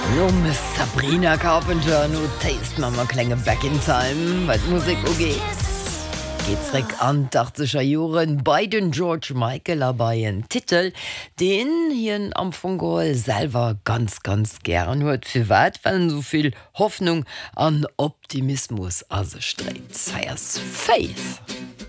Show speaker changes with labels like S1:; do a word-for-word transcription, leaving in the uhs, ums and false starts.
S1: No Miss Sabrina Carpenter, no taste Mama klenge back in time, wat Musik okay. Geht's rek an achtziger Joren bei den George Michael dabei en Titel, den hien am Fungol selber ganz ganz gern huet für wat, wenn soviel Hoffnung an Optimismus as streckt. Heiers Faith.